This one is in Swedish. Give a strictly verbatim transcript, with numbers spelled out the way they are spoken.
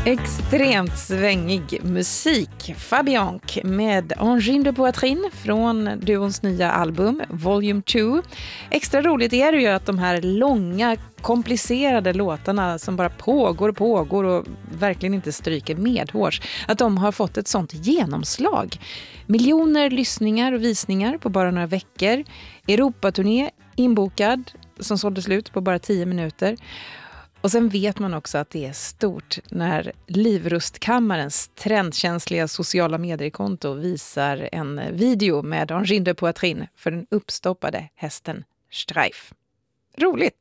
Extremt svängig musik. Fabianque med Engine de Poitrine från duons nya album Volume två. Extra roligt är det ju att de här långa, komplicerade låtarna som bara pågår och pågår och verkligen inte stryker medhårs, att de har fått ett sånt genomslag. Miljoner lyssningar och visningar på bara några veckor. Europaturné inbokad som sålde slut på bara tio minuter. Och sen vet man också att det är stort när Livrustkammarens trendkänsliga sociala mediekonto visar en video med Engine de Poitrine för den uppstoppade hästen Streif. Roligt!